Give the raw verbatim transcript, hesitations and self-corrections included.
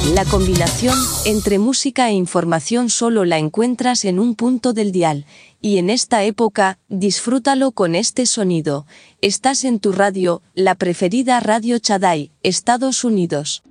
La combinación entre música e información solo la encuentras en un punto del dial, y en esta época, disfrútalo con este sonido. Estás en tu radio, la preferida Radio Chadai, Estados Unidos.